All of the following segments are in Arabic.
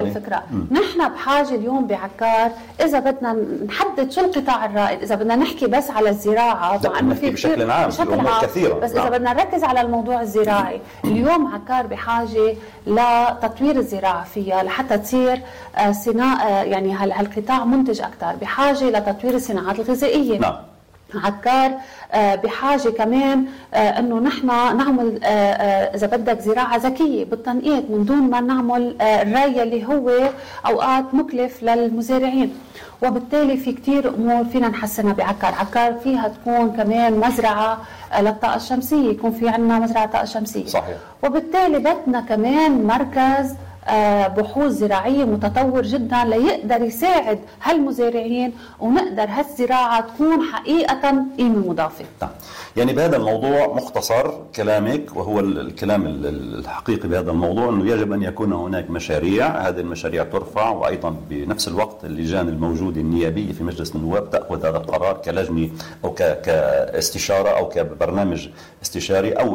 الفكرة. نحن بحاجة اليوم بعكار إذا بدنا نحدد شو القطاع الرائد، إذا بدنا نحكي بس على الزراعة مع أنه في بشكل عام كثيرا، بس إذا بدنا نركز على الموضوع الزراعي اليوم عكار بحاجة لتطوير الزراعة فيها لحتى تصير صناعة، يعني هالقطاع منتج أكثر، بحاجة لتطوير الصناعات الغذائية. نعم. عكار بحاجة كمان انه نحن نعمل اذا بدك زراعة ذكية بالتنقيط من دون ما نعمل الري اللي هو اوقات مكلف للمزارعين، وبالتالي في كتير امور فينا نحسنها بعكار. عكار فيها تكون كمان مزرعة للطاقة الشمسية، يكون في عندنا مزرعة طاقة شمسية. صحيح. وبالتالي بدنا كمان مركز بحوث زراعية متطور جدا ليقدر يساعد هالمزارعين ونقدر هالزراعة تكون حقيقة قيمة مضافة. يعني بهذا الموضوع مختصر كلامك، وهو الكلام الحقيقي بهذا الموضوع، أنه يجب أن يكون هناك مشاريع، هذه المشاريع ترفع، وأيضا بنفس الوقت اللجان الموجودة النيابية في مجلس النواب تأخذ هذا القرار كلجنة أو كاستشارة أو كبرنامج استشاري، أو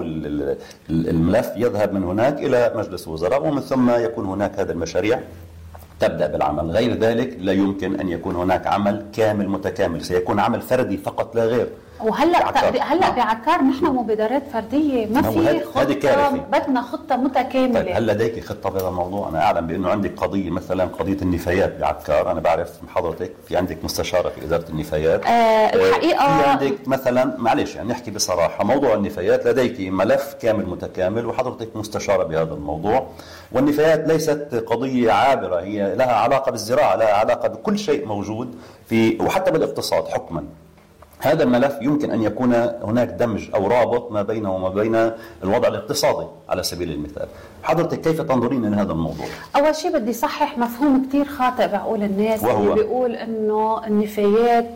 الملف يذهب من هناك إلى مجلس الوزراء، ومن ثم يكون هناك هذه المشاريع تبدأ بالعمل. غير ذلك لا يمكن أن يكون هناك عمل كامل متكامل، سيكون عمل فردي فقط لا غير. وهلا بعكار نحن مبادرات فرديه، ما في خطه، بدنا خطه متكامله. طيب هل لديك خطه بهذا الموضوع؟ انا اعلم بانه عندك قضيه، مثلا قضيه النفايات بعكار، انا بعرف من حضرتك في عندك مستشاره في اداره النفايات. الحقيقه في عندك مثلا، معلش يعني نحكي بصراحه، موضوع النفايات لديك ملف كامل متكامل وحضرتك مستشاره بهذا الموضوع، والنفايات ليست قضيه عابره، هي لها علاقه بالزراعه، لها علاقه بكل شيء موجود في، وحتى بالاقتصاد حكما. هذا الملف يمكن أن يكون هناك دمج أو رابط ما بينه وما بين الوضع الاقتصادي على سبيل المثال. حضرتك كيف تنظرين لهذا الموضوع؟ أول شيء بدي صحح مفهوم كتير خاطئ بعقول الناس، اللي بيقول إنه النفايات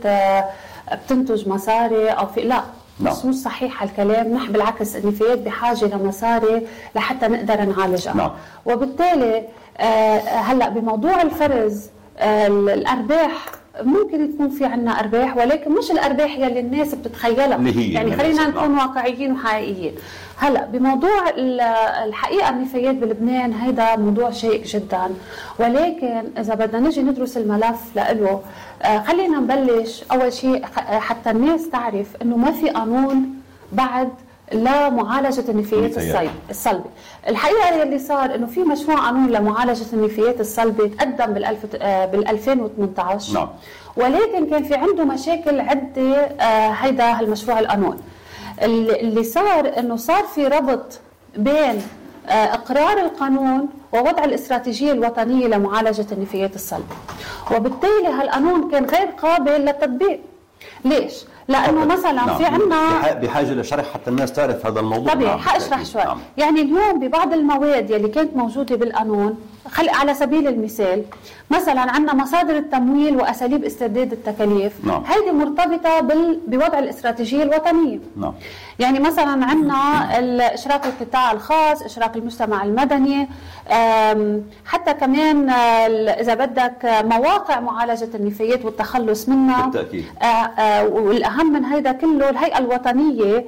بتنتج مصاري أو في، لا مش صحيح الكلام. نحن بالعكس النفايات بحاجة لمصاري لحتى نقدر نعالجها. وبالتالي هلأ بموضوع الفرز الأرباح ممكن يكون في عنا أرباح، ولكن مش الأرباح يلي الناس بتتخيلها، يعني خلينا نكون واقعيين وحقيقيين. هلأ بموضوع الحقيقة النفايات بلبنان هيدا موضوع شيق جدا، ولكن إذا بدنا نجي ندرس الملف لإله خلينا نبلش أول شيء حتى الناس تعرف إنه ما في قانون بعد لمعالجة النفايات الصلبة. الحقيقة اللي صار إنه في مشروع قانون لمعالجة النفايات الصلبة تقدم بال 2018. نعم. ولكن كان في عنده مشاكل عدة هيدا المشروع القانون. اللي صار إنه صار في ربط بين إقرار القانون ووضع الاستراتيجية الوطنية لمعالجة النفايات الصلبة، وبالتالي هالقانون كان غير قابل للتطبيق. ليش؟ لأنه مثلا في عنا بحاجة لشرح حتى الناس تعرف هذا الموضوع. طبيعي حأشرح شوي. يعني اليوم ببعض المواد يلي كانت موجودة بالقانون، على سبيل المثال مثلا عنا مصادر التمويل وأساليب استرداد التكاليف. هيدي مرتبطة بوضع الاستراتيجية الوطنية. يعني مثلا عنا إشراك القطاع الخاص، إشراك المجتمع المدني، حتى كمان إذا بدك مواقع معالجة النفايات والتخلص منها بالتأكيد. والأهم من هيدا كله الهيئة الوطنية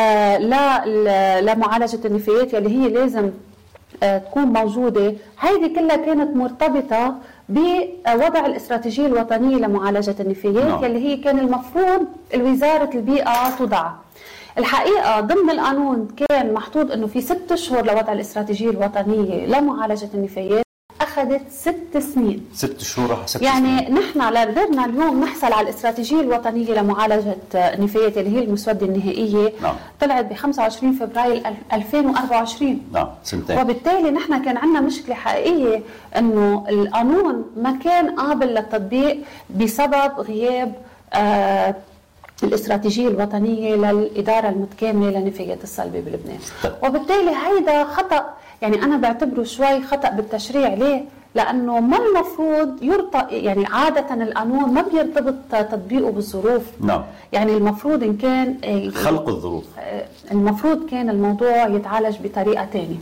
لمعالجة النفايات يلي هي لازم تكون موجودة. هيدي كلها كانت مرتبطة بوضع الاستراتيجية الوطنية لمعالجة النفايات يلي هي كان المفروض وزارة البيئة تضع. الحقيقة ضمن القانون كان محطوط انه في 6 أشهر لوضع الاستراتيجية الوطنية لمعالجة النفايات، أخذت 6 سنين. 6 شهور يعني نحن قدرنا اليوم نحصل على الاستراتيجية الوطنية لمعالجة النفايات اللي هي المسودة النهائية. طلعت ب 25 فبراير 2024. سنتين. وبالتالي نحن كان عندنا مشكلة حقيقية انه القانون ما كان قابل للتطبيق بسبب غياب الاستراتيجية الوطنية للإدارة المتكاملة للنفايات الصلبة بلبنان. وبالتالي هيدا خطأ، يعني أنا بعتبره شوي خطأ بالتشريع. ليه؟ لأنه ما المفروض يرتبط، يعني عادة القانون ما بيرتبط تطبيقه بالظروف. يعني المفروض إن كان خلق الظروف، المفروض كان الموضوع يتعالج بطريقة تانية.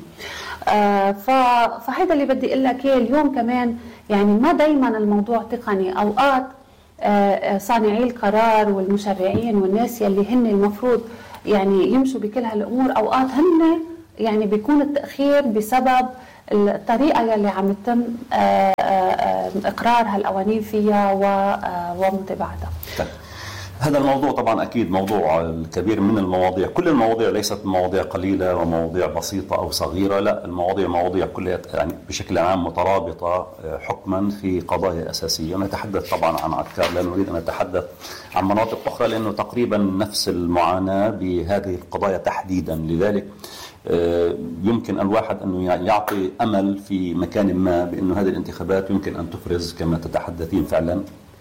فهذا اللي بدي أقول لك اليوم كمان، يعني ما دايما الموضوع تقني. أوقات صانعي القرار والمشرعين والناس يلي هن المفروض يعني يمشوا بكل هالأمور، أوقات هن يعني بيكون التأخير بسبب الطريقة يلي عم يتم إقرار هالقوانين فيها ومتابعتها. هذا الموضوع طبعا أكيد موضوع كبير من المواضيع. كل المواضيع ليست مواضيع قليلة ومواضيع بسيطة أو صغيرة، لا، المواضيع مواضيع كلها يعني بشكل عام مترابطة حكما في قضايا أساسية. ونتحدث طبعا عن عكار، لا نريد أن نتحدث عن مناطق أخرى لأنه تقريبا نفس المعاناة بهذه القضايا تحديدا. لذلك يمكن الواحد أنه يعطي أمل في مكان ما بأنه هذه الانتخابات يمكن أن تفرز كما تتحدثين فعلا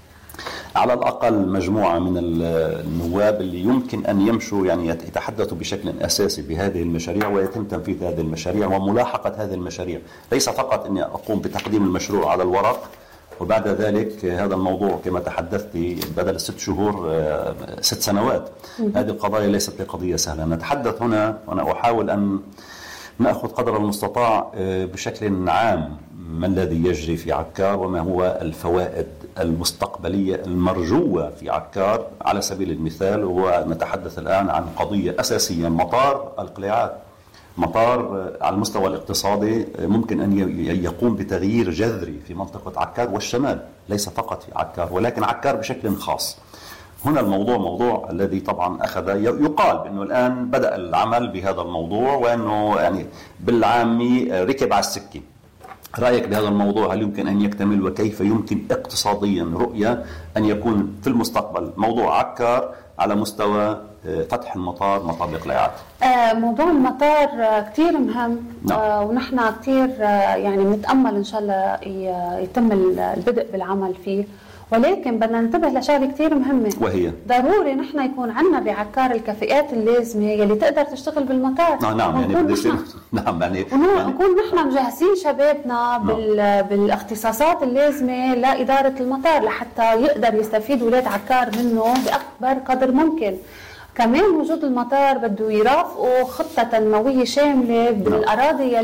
على الأقل مجموعة من النواب اللي يمكن أن يمشوا يعني يتحدثوا بشكل أساسي بهذه المشاريع ويتم تنفيذ هذه المشاريع وملاحقة هذه المشاريع. ليس فقط أني أقوم بتقديم المشروع على الورق وبعد ذلك هذا الموضوع كما تحدثتي بدل 6 شهور 6 سنوات. هذه القضايا ليست بقضية سهلة. نتحدث هنا وأنا أحاول أن نأخذ قدر المستطاع بشكل عام ما الذي يجري في عكار وما هو الفوائد المستقبلية المرجوة في عكار. على سبيل المثال ونتحدث الآن عن قضية أساسية، مطار القلاعات. مطار على المستوى الاقتصادي ممكن أن يقوم بتغيير جذري في منطقة عكار والشمال، ليس فقط في عكار ولكن عكار بشكل خاص. هنا الموضوع موضوع الذي طبعا أخذ يقال بأنه الآن بدأ العمل بهذا الموضوع وأنه يعني بالعامي ركب على السكة. رأيك بهذا الموضوع؟ هل يمكن أن يكتمل وكيف يمكن اقتصاديا رؤية أن يكون في المستقبل موضوع عكار على مستوى فتح المطار، مطار القلاعات؟ موضوع المطار كتير مهم. ونحن كتير يعني نتأمل إن شاء الله يتم البدء بالعمل فيه، ولكن بدنا ننتبه لشغله كثير مهمه وهي ضروري نحن يكون عندنا بعكار الكفاءات اللازمه يلي تقدر تشتغل بالمطار. نعم يعني نعم يعني نكون نحن مجهزين شبابنا بالاختصاصات اللازمه لاداره المطار لحتى يقدر يستفيد اولاد عكار منه باكبر قدر ممكن. كمان وجود المطار بده يرافقه خطة تنموية شاملة بالأراضي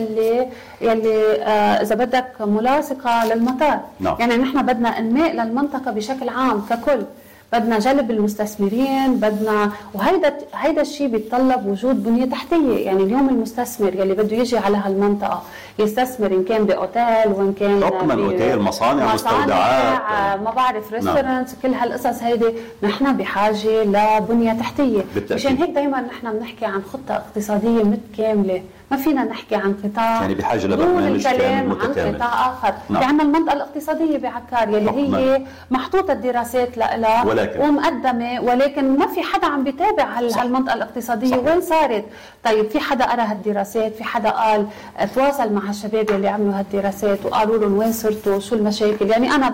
يلي إذا بدك ملاصقة للمطار. يعني نحن بدنا إنماء للمنطقة بشكل عام ككل، بدنا جلب المستثمرين، بدنا وهيدا الشيء بيتطلب وجود بنية تحتية. يعني اليوم المستثمر يلي بده يجي على هالمنطقة يستثمر إن كان بأوتيل وإن كان أوتيل، مصانع، مستودعات، ما بعرف ريستورانت، كل هالقصص هيدي نحن بحاجة لبنية تحتية. مشان هيك دايما نحن بنحكي عن خطة اقتصادية متكاملة، ما فينا نحكي عن قطاع يعني بحاجة لبرنامج كامل متكامل عن قطاع آخر. في عندنا المنطقة الاقتصادية بعكار يلي هي محطوطة الدراسات لها ومقدمة، ولكن ما في حدا عم بيتابع هالمنطقة الاقتصادية وين صارت. طيب في حدا قرأ هالدراسات، في حدا قال تواصل مع الشباب يلي عملوا هالدراسات وقالوا لهم وين صرتوا شو المشاكل. يعني أنا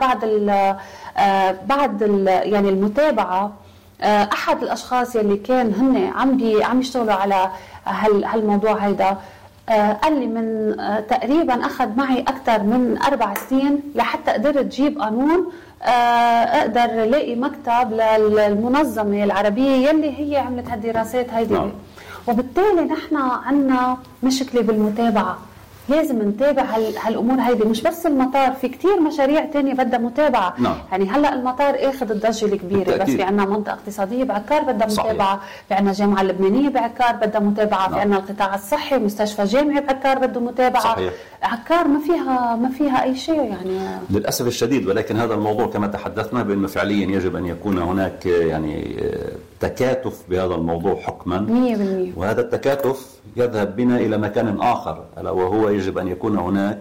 بعد يعني المتابعة أحد الأشخاص يلي كان هن عم يشتغلوا على هالموضوع هيدا قال لي من تقريبا أخذ معي أكثر من 4 سنين لحتى قدرت تجيب قانون أقدر لاقي مكتب للمنظمة العربية يلي هي عملت هالدراسات هيدي. وبالتالي نحن عنا مشكلة بالمتابعة، لازم نتابع هالامور هيدي. مش بس المطار، في كتير مشاريع تانية بدها متابعه. يعني هلا المطار اخذ الضجه الكبيره بالتأكيد. بس في عندنا منطقه اقتصاديه بعكار بدها متابعه، في عندنا جامعه لبنانيه بعكار بدها متابعه، في عندنا القطاع الصحي، مستشفى جامعي بعكار بده متابعه. صحيح. عكار ما فيها اي شيء يعني للاسف الشديد. ولكن هذا الموضوع كما تحدثنا بانه فعليا يجب ان يكون هناك يعني تكاتف بهذا الموضوع حكما 100%. وهذا التكاتف يذهب بنا الى مكان اخر، الا وهو يجب ان يكون هناك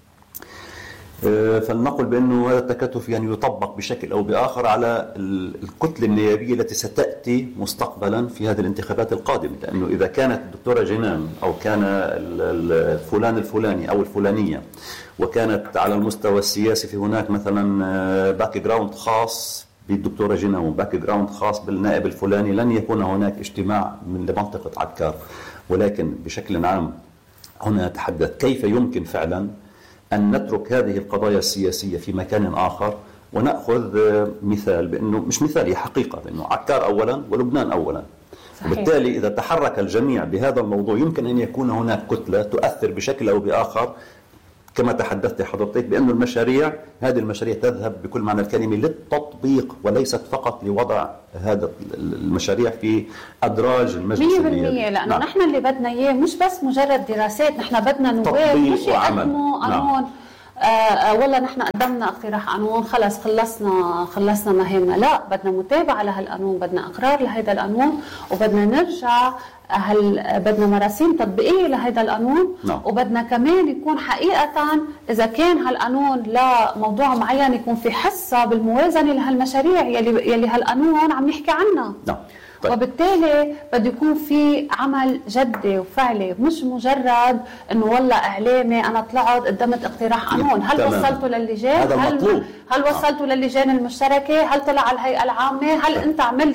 فلنقل بأنه هذا التكاتف يعني يطبق بشكل أو بآخر على الكتلة النيابية التي ستأتي مستقبلا في هذه الانتخابات القادمة. لأنه إذا كانت الدكتورة جنان أو كان الفلان الفلاني أو الفلانية وكانت على المستوى السياسي في هناك مثلا باك جراوند خاص بالدكتورة جنان وباك جراوند خاص بالنائب الفلاني، لن يكون هناك اجتماع من منطقة عكار. ولكن بشكل عام هنا نتحدث كيف يمكن فعلا أن نترك هذه القضايا السياسية في مكان آخر ونأخذ مثال بأنه مش مثال، هي حقيقة بأنه عكار أولا ولبنان أولا. وبالتالي إذا تحرك الجميع بهذا الموضوع يمكن أن يكون هناك كتلة تؤثر بشكل أو بآخر كما تحدثت حضرتك بأن المشاريع، هذه المشاريع تذهب بكل معنى الكلمة للتطبيق وليست فقط لوضع هذا المشاريع في أدراج المجلس 100%. لأنه نحن اللي بدنا إياه مش بس مجرد دراسات، نحن بدنا نواب مش يقدموا قانون والله نحن قدمنا اقتراح قانون خلص خلصنا مهمنا. لا، بدنا متابعة لهالقانون، بدنا إقرار لهذا القانون، وبدنا نرجع بدنا مراسيم تطبيقية لهذا القانون. وبدنا كمان يكون حقيقة إذا كان هالقانون لموضوع معين يكون في حصة بالموازنة لهالمشاريع يلي هالقانون عم يحكي عنها. طيب. وبالتالي بده يكون في عمل جدي وفعلي، مش مجرد انه والله اعلامي انا طلعت قدمت اقتراح قانون. هل وصلته للجان؟ هل وصلته للجان المشتركه؟ هل طلع على الهيئه العامه؟ هل انت عملت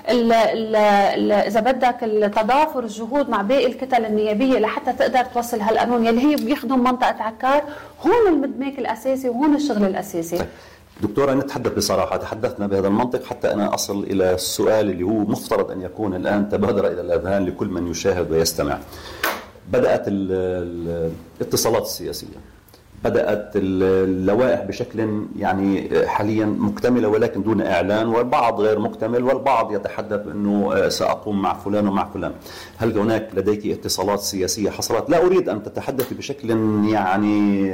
اذا بدك التضافر الجهود مع باقي الكتل النيابيه لحتى تقدر توصل هالقانون يلي هي بيخدم منطقه عكار؟ هون المدماج الاساسي وهون الشغل الاساسي. طيب. دكتورة، نتحدث بصراحة، تحدثنا بهذا المنطق حتى أنا أصل إلى السؤال اللي هو مفترض أن يكون الآن تبادر إلى الأذهان لكل من يشاهد ويستمع. بدأت الاتصالات السياسية، بدأت اللوائح بشكل يعني حاليا مكتملة ولكن دون إعلان، والبعض غير مكتمل، والبعض يتحدث أنه سأقوم مع فلان ومع فلان. هل هناك لديك اتصالات سياسية حصلت؟ لا أريد أن تتحدث بشكل يعني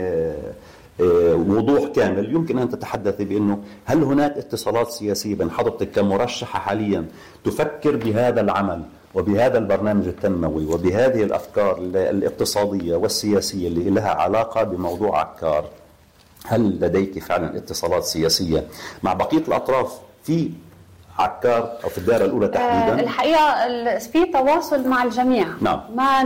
وضوح كامل، يمكن أن تتحدثي بأنه هل هناك اتصالات سياسية بين حضرتك كمرشحة حاليا تفكر بهذا العمل وبهذا البرنامج التنموي وبهذه الأفكار الاقتصادية والسياسية اللي لها علاقة بموضوع عكار؟ هل لديك فعلا اتصالات سياسية مع بقية الأطراف في عكار أو في الدائرة الأولى تحديدا؟ الحقيقة في تواصل مع الجميع. ما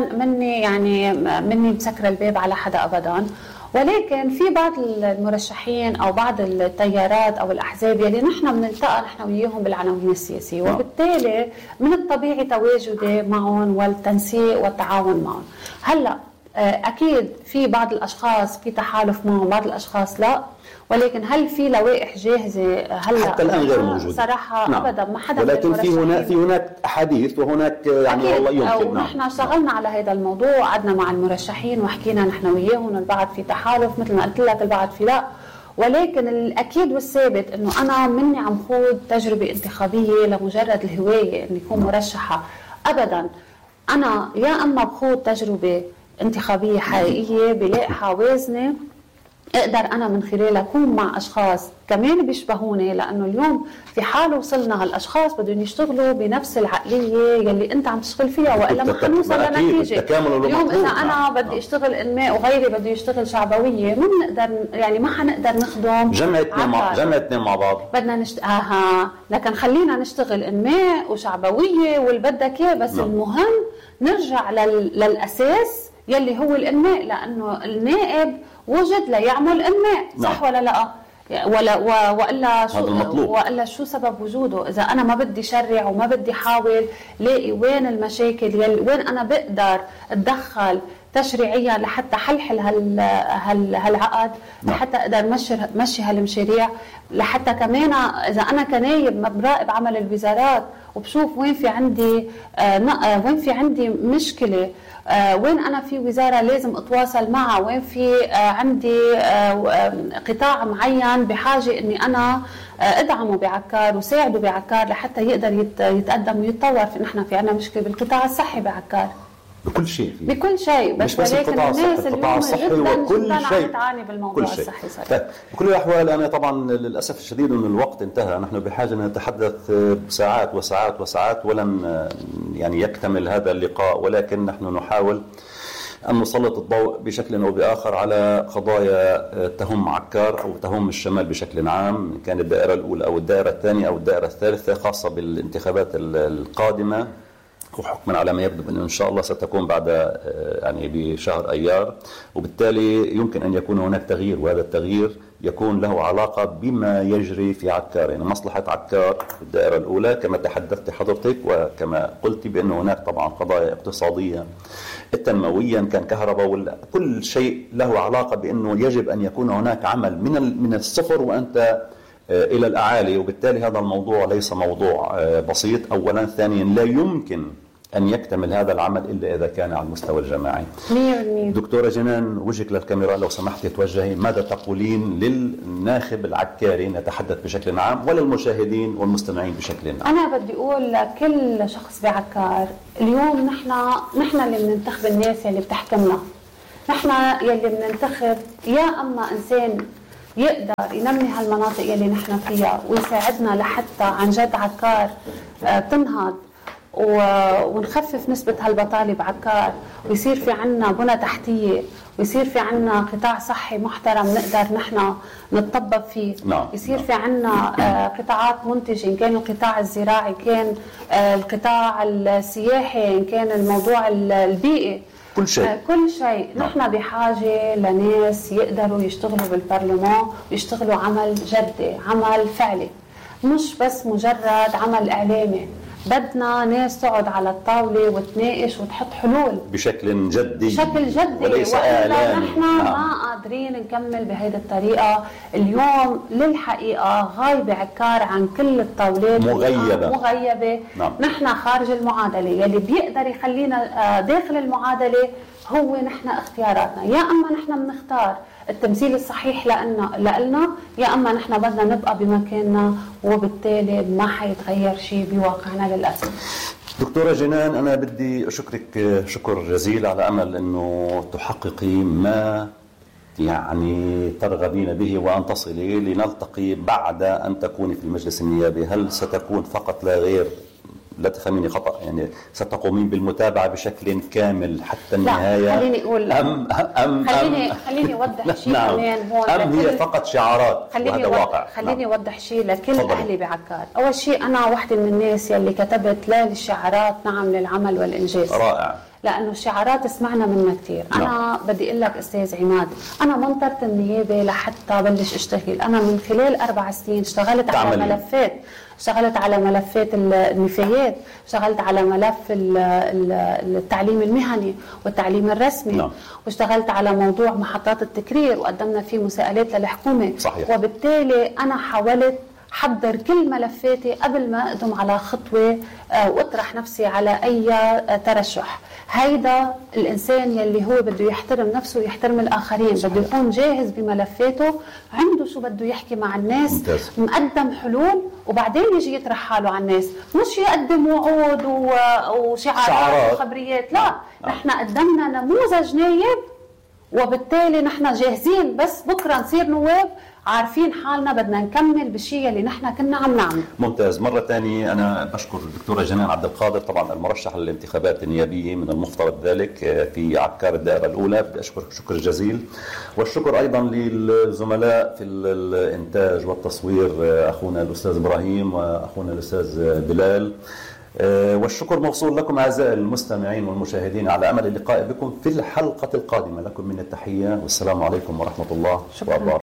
مني مسكر الباب على حدا أبدا، ولكن في بعض المرشحين أو بعض التيارات أو الأحزاب يلي نحن بنلتقى نحن وياهم بالعناوين السياسية، وبالتالي من الطبيعي تواجدي معهم والتنسيق والتعاون معهم. هلأ أكيد في بعض الأشخاص في تحالف معهم، بعض الأشخاص لا، ولكن هل في لوائح جاهزة هلا؟ حتى الآن غير موجودة صراحة. أبدا ما حدا، ولكن في هناك أحاديث وهناك يعني والله يمكن. نحن اشتغلنا على هذا الموضوع، قعدنا مع المرشحين وحكينا نحن وياهم، البعض في تحالف مثل ما قلت لك، البعض في لا، ولكن الأكيد والثابت إنه أنا مني عم خوض تجربة انتخابية لمجرد الهواية إني أكون مرشحة. أبدا، أنا يا أما بخوض تجربة انتخابية حقيقية بلائحة وازنة اقدر انا من خلالها اكون مع اشخاص كمان بيشبهوني، لانه اليوم في حال وصلنا هالاشخاص بدهم يشتغلوا بنفس العقليه يلي انت عم تشتغل فيها، والا ما حنوصل لنتيجه. اليوم اذا انا بدي اشتغل انماء وغيري بده يشتغل شعبويه، ما بنقدر يعني ما حنقدر نخدم جمعتين مع بعض. بدنا لكن خلينا نشتغل انماء وشعبويه واللي بدك اياه، بس المهم نرجع للاساس يلي هو الانماء، لانه النائب وجد ليعمل انماء، صح ولا لا؟ والا شو سبب وجوده؟ اذا انا ما بدي شرع وما بدي حاول لاقي وين المشاكل وين انا بقدر اتدخل تشريعيا لحتى حلحل هالعقد، لحتى اقدر مشي هالمشاريع، لحتى كمان اذا انا كنايب ما براقب عمل الوزارات وبشوف وين في عندي مشكله، وين أنا في وزارة لازم أتواصل معها، وين في عندي قطاع معين بحاجة أني أنا أدعمه بعكار وساعده بعكار لحتى يقدر يتقدم ويتطور. نحن في عنا مشكلة بالقطاع الصحي بعكار بكل شيء بس ولكن الناس اليوم جدا تعاني بالموضوع الصحي. بكل الأحوال أنا طبعا للأسف الشديد أن الوقت انتهى، نحن بحاجة أن نتحدث ساعات وساعات وساعات ولن يعني يكتمل هذا اللقاء، ولكن نحن نحاول أن نسلط الضوء بشكل أو بآخر على قضايا تهم عكار أو تهم الشمال بشكل عام، كان الدائرة الأولى أو الدائرة الثانية أو الدائرة الثالثة، خاصة بالانتخابات القادمة، وحكما على ما يبدو أنه إن شاء الله ستكون بعد يعني بشهر أيار، وبالتالي يمكن أن يكون هناك تغيير، وهذا التغيير يكون له علاقة بما يجري في عكار، يعني مصلحة عكار في الدائرة الأولى كما تحدثت حضرتك، وكما قلت بأن هناك طبعا قضايا اقتصادية التنمويا كان كهرباء كل شيء له علاقة بأنه يجب أن يكون هناك عمل من الصفر وأنت إلى الأعالي، وبالتالي هذا الموضوع ليس موضوع بسيط أولا. ثانيا لا يمكن أن يكتمل هذا العمل إلا إذا كان على المستوى الجماعي. 100%. دكتورة جنان، وجهك للكاميرا لو سمحتي توجهي، ماذا تقولين للناخب العكاري نتحدث بشكل عام وللمشاهدين والمستمعين بشكل عام؟ أنا بدي أقول لكل شخص بعكار، اليوم نحن اللي بننتخب الناس اللي بتحكمنا، نحن يلي بننتخب يا أما إنسان يقدر ينمي هالمناطق يلي نحن فيها ويساعدنا لحتى عن جد عكار تنهض ونخفف نسبة هالبطالة بعكار، ويصير في عنا بنى تحتية، ويصير في عنا قطاع صحي محترم نقدر نحن نتطبب فيه. يصير في عنا قطاعات منتجة، إن كان القطاع الزراعي، كان القطاع السياحي، إن كان الموضوع البيئي، كل شيء. نحن بحاجة لناس يقدروا يشتغلوا بالبرلمان ويشتغلوا عمل جدي، عمل فعلي، مش بس مجرد عمل إعلامي. بدنا ناس تقعد على الطاولة وتناقش وتحط حلول بشكل جدي، وليس إعلامي. نحن ما قادرين نكمل بهيدي الطريقة. اليوم للحقيقة غايبة عكار عن كل الطاولات، مغيبة. نحن خارج المعادلة، يلي بيقدر يخلينا داخل المعادلة هو نحن اختياراتنا. يا أما نحن بنختار التمثيل الصحيح لنا، يا أما نحن بدنا نبقى بمكاننا، وبالتالي ما حيتغير شيء بواقعنا للأسف. دكتورة جنان، أنا بدي أشكرك شكر جزيل على أمل أنه تحققي ما يعني ترغبين به وأن تصلي لنلتقي بعد أن تكوني في المجلس النيابي. هل ستكون فقط لا غير، لا تفهميني خطأ، يعني ستقومين بالمتابعة بشكل كامل حتى النهاية؟ لا، خليني أقول خليني أوضح شيء كمان هون. هي فقط شعارات وهذا واقع؟ خليني أوضح شيء لكل أهلي بعكار. أول شيء، أنا واحدة من الناس يلي كتبت لا للشعارات نعم للعمل والإنجاز. رائع. لأنه الشعارات سمعنا منها كثير. أنا بدي أقول لك أستاذ عماد، أنا منطرت النيابة لحتى بلش أشتغل. أنا من خلال 4 سنين اشتغلت على ملفات، اشتغلت على ملفات النفايات، اشتغلت على ملف التعليم المهني والتعليم الرسمي، واشتغلت على موضوع محطات التكرير وقدمنا فيه مساءلات للحكومة. صحيح. وبالتالي أنا حاولت حضر كل ملفاتي قبل ما أقدم على خطوة وأطرح نفسي على أي ترشح. هيدا الإنسان يلي هو بده يحترم نفسه ويحترم الآخرين، بده يكون جاهز بملفاته، عنده شو بده يحكي مع الناس، مقدم حلول، وبعدين يجي يطرح حاله على الناس، مش يقدم وعود وشعارات وخبريات. لا، نحن قدمنا نموذج نايب، وبالتالي نحن جاهزين، بس بكرة نصير نواب عارفين حالنا بدنا نكمل بالشيء اللي نحن كنا عم نعمل. ممتاز. مرة ثانية أنا بشكر الدكتورة جنان عبد القادر، طبعا المرشحة للانتخابات النيابية من المفترض ذلك في عكار الدائرة الأولى. بدي أشكرك شكر جزيل، والشكر أيضا للزملاء في الإنتاج والتصوير، أخونا الأستاذ إبراهيم وأخونا الأستاذ بلال، والشكر موصول لكم أعزائي المستمعين والمشاهدين، على أمل اللقاء بكم في الحلقة القادمة. لكم من التحية والسلام عليكم ورحمة الله وبركاته.